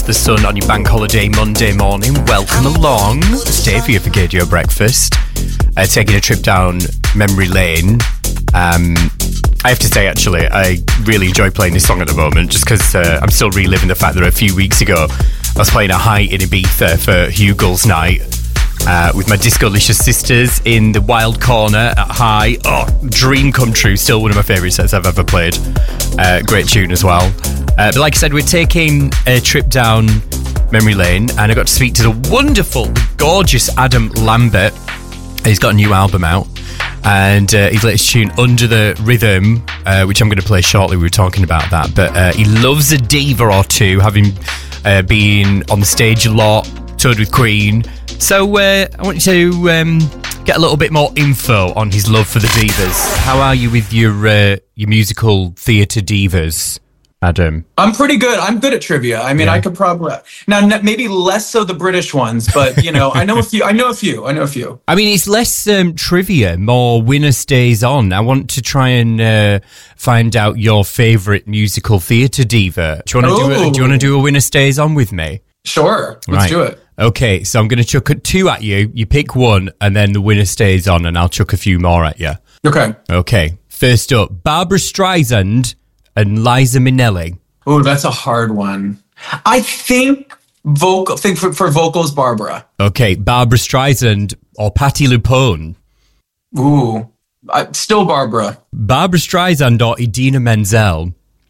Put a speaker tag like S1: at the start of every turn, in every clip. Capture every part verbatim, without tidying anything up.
S1: the sun on your bank holiday Monday morning. Welcome along. Stay here for Gadio Breakfast. Uh, taking a trip down memory lane. Um, I have to say, actually, I really enjoy playing this song at the moment just because uh, I'm still reliving the fact that a few weeks ago I was playing a Height in Ibiza for Hugel's night uh, with my Discolicious sisters in the wild corner at High. Oh, dream come true. Still one of my favourite sets I've ever played. Uh, great tune as well. Uh, but like I said, we're taking a trip down memory lane and I got to speak to the wonderful, gorgeous Adam Lambert. He's got a new album out. And uh, his latest tune, Under the Rhythm, uh, which I'm going to play shortly. We were talking about that. But uh, he loves a diva or two, having uh, been on the stage a lot, toured with Queen. So uh, I want you to um, get a little bit more info on his love for the divas. How are you with your uh, your musical theatre divas, Adam?
S2: I'm pretty good. I'm good at trivia. I mean, yeah. I could probably now n- maybe less so the British ones, but you know, I know a few. I know a few. I know a few.
S1: I mean, it's less um, trivia, more winner stays on. I want to try and uh, find out your favourite musical theatre diva. Do you want to do? A, do you want to do a winner stays on with me?
S2: Sure. Let's
S1: right.
S2: do it.
S1: Okay, so I'm going to chuck two at you. You pick one, and then the winner stays on, and I'll chuck a few more at you.
S2: Okay.
S1: Okay. First up, Barbra Streisand and Liza Minnelli.
S2: Oh, that's a hard one. I think vocal. Think for, for vocals, Barbara.
S1: Okay, Barbra Streisand or Patti LuPone.
S2: Ooh, I, still Barbara.
S1: Barbra Streisand or Idina Menzel.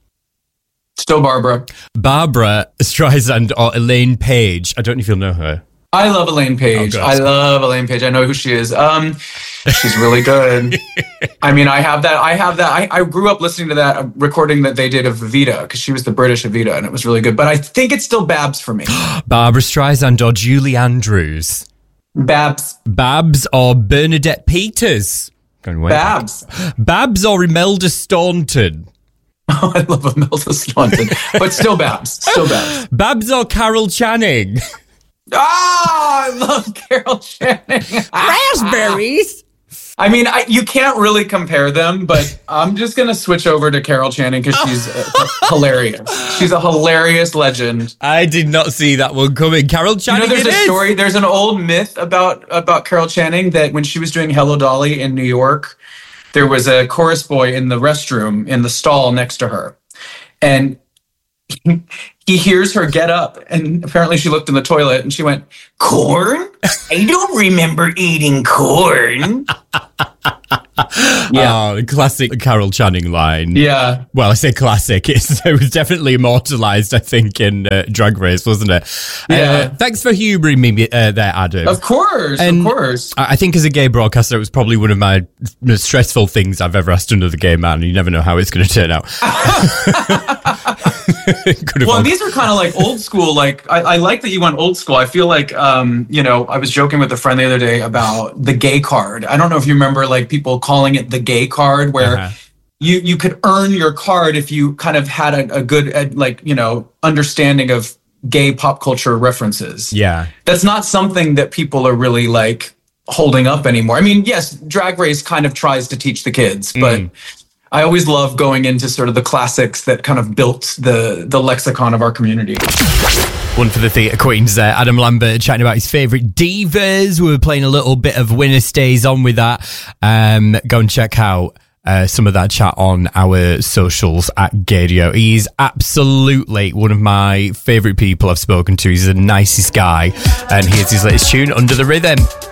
S2: Still Barbara.
S1: Barbra Streisand or Elaine Page. I don't know if you'll know her.
S2: I love Elaine Page. Oh, I love Elaine Page. I know who she is. Um, she's really good. I mean, I have that. I have that. I, I grew up listening to that recording that they did of Evita because she was the British Evita, and it was really good. But I think it's still Babs for me.
S1: Barbra Streisand or Julie Andrews.
S2: Babs.
S1: Babs or Bernadette Peters.
S2: Babs.
S1: Babs or Imelda Staunton.
S2: Oh, I love Imelda Staunton, but still Babs. Still Babs.
S1: Babs or Carol Channing.
S2: Ah, oh, I love Carol Channing.
S1: Raspberries.
S2: I mean, I, you can't really compare them, but I'm just going to switch over to Carol Channing because she's uh, hilarious. She's a hilarious legend.
S1: I did not see that one coming. Carol Channing,
S2: you know, there's
S1: it
S2: a
S1: is.
S2: story, there's an old myth about, about Carol Channing that when she was doing Hello Dolly in New York, there was a chorus boy in the restroom in the stall next to her. And he hears her get up, and apparently she looked in the toilet and she went, "Corn? I don't remember eating corn."
S1: Yeah, oh, classic Carol Channing line.
S2: Yeah.
S1: Well, I say classic. It's, it was definitely immortalised, I think, in uh, Drag Race, wasn't it?
S2: Yeah.
S1: Uh, thanks for humouring me uh, there, Adam.
S2: Of course,
S1: and
S2: of course.
S1: I think as a gay broadcaster, it was probably one of my most stressful things I've ever asked another gay man. You never know how it's going to turn out.
S2: Well, these are kind of like old school. Like, I, I like that you went old school. I feel like, um, you know, I was joking with a friend the other day about the gay card. I don't know if you remember, like, people calling it the gay card, where uh-huh. you, you could earn your card if you kind of had a, a good, uh, like, you know, understanding of gay pop culture references.
S1: Yeah.
S2: That's not something that people are really, like, holding up anymore. I mean, yes, Drag Race kind of tries to teach the kids, but... Mm. I always love going into sort of the classics that kind of built the, the lexicon of our community.
S1: One for the theatre queens there. Adam Lambert chatting about his favourite divas. We were playing a little bit of Winner Stays On with that. Um, go and check out uh, some of that chat on our socials at Gadio. He's absolutely one of my favourite people I've spoken to. He's the nicest guy. And here's his latest tune, Under the Rhythm.